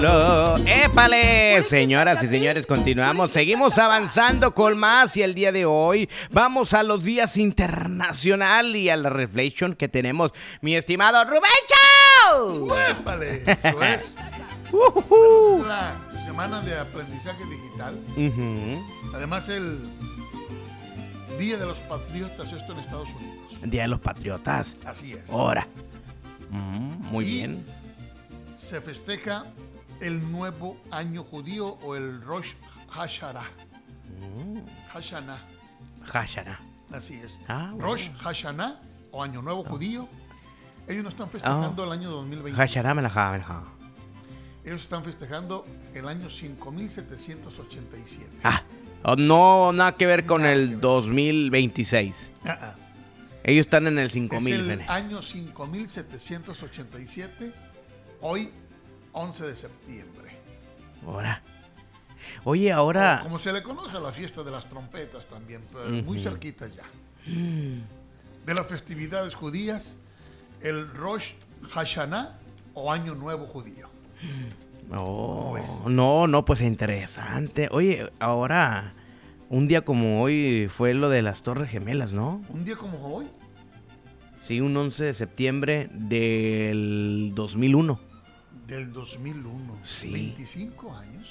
¡Épale! Señoras y señores, continuamos. Seguimos avanzando con más y el día de hoy vamos a los días internacional y a la reflexión que tenemos. Mi estimado Rubencho. ¡Épale! Eso es. La semana de aprendizaje digital. Además, el Día de los Patriotas, esto en Estados Unidos. Día de los Patriotas. Así es. Ahora. Muy bien. Se festeja el nuevo año judío o el Rosh Hashanah. Hashanah. Así es. Bueno. Rosh Hashanah o año nuevo judío. Ellos no están festejando el año 2020. Hashanah me la. Ellos están festejando el año 5787. No, nada que ver con el 2026. Ellos están en el 5000. Es el año 5787, hoy 11 de septiembre. Ahora. Oye, ahora... Como se le conoce a la fiesta de las trompetas también, pero muy cerquita ya. De las festividades judías, el Rosh Hashanah o Año Nuevo Judío. No, pues interesante. Oye, ahora, un día como hoy fue lo de las Torres Gemelas, ¿no? ¿Un día como hoy? Sí, un 11 de septiembre del 2001. Del 2001. Sí. 25 años.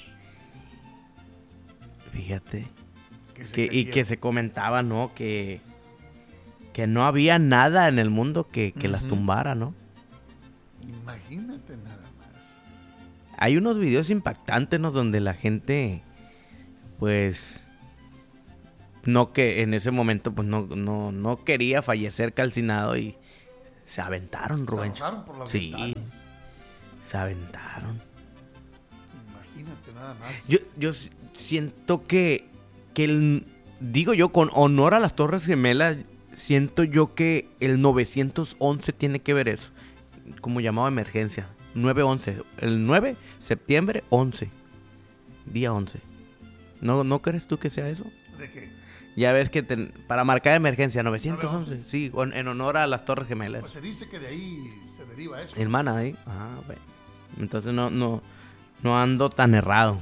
Fíjate. Que se comentaba, ¿no? Que no había nada en el mundo que las tumbara, ¿no? Imagínate nada más. Hay unos videos impactantes, ¿no? Donde la gente, pues, no que en ese momento, pues, no quería fallecer calcinado y se aventaron, Rubén. Se aventaron por las ventanas. Sí, se aventaron. Imagínate nada más. Yo siento que digo yo, con honor a las Torres Gemelas, siento yo que el 911 tiene que ver eso, como llamado de emergencia. 911, el 9 septiembre 11, día 11. ¿No crees tú que sea eso? ¿De qué? Ya ves que para marcar emergencia 911, sí, en honor a las Torres Gemelas. Pues se dice que de ahí se deriva eso. Hermana, ahí. Bueno. Entonces no ando tan errado.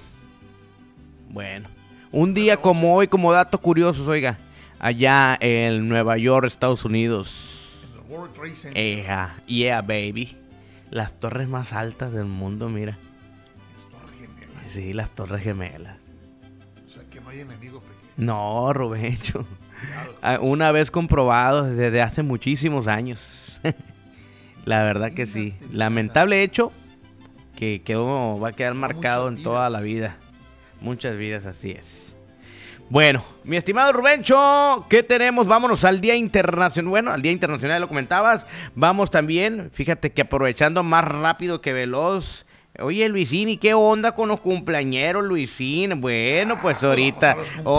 Bueno, un día como hoy, como datos curiosos, oiga, allá en Nueva York, Estados Unidos. En el World Trade Center. Yeah, baby. Las torres más altas del mundo, mira. Las Torres Gemelas. Sí, las Torres Gemelas. O sea, que no hay enemigo pequeño. No, Rubencho. Una vez comprobado desde hace muchísimos años. La verdad que sí. Lamentable hecho que va a quedar marcado en toda la vida. Muchas vidas, así es. Bueno, mi estimado Rubencho, ¿qué tenemos? Vámonos al Día Internacional. Bueno, al Día Internacional lo comentabas. Vamos también, fíjate que aprovechando más rápido que veloz. Oye, Luisín, ¿y qué onda con los cumpleañeros, Luisín? Bueno, pues ahorita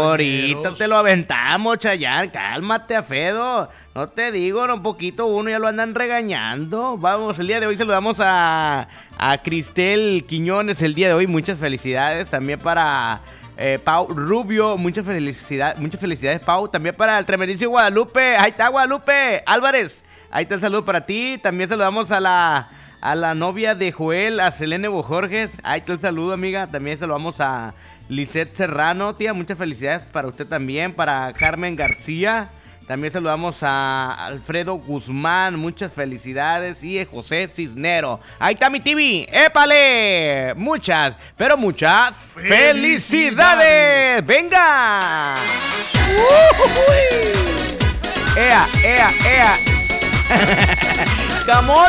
te lo aventamos, Chayán. Cálmate, Afedo. No te digo, un poquito uno ya lo andan regañando. Vamos, el día de hoy saludamos a Cristel Quiñones el día de hoy. Muchas felicidades también para Pau Rubio. Muchas felicidades, Pau. También para el tremendísimo Guadalupe. Ahí está, Guadalupe Álvarez. Ahí está el saludo para ti. También saludamos a la novia de Joel, a Selene Bojorges. Ahí está el saludo, amiga. También saludamos a Lisette Serrano, tía. Muchas felicidades para usted también. Para Carmen García. También saludamos a Alfredo Guzmán. Muchas felicidades. Y a José Cisnero. Ahí está mi TV. ¡Épale! Muchas, pero muchas felicidades. ¡Venga! ¡Ea! ¡Camón!